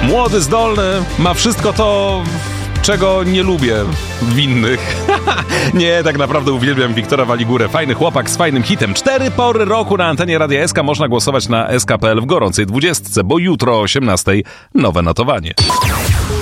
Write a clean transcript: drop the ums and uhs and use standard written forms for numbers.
Młody, zdolny, ma wszystko to, czego nie lubię w innych. Nie, tak naprawdę uwielbiam Wiktora Waligurę. Fajny chłopak z fajnym hitem. 4 pory roku na antenie Radia SK. Można głosować na SK.pl w gorącej 20, bo jutro o 18 nowe notowanie.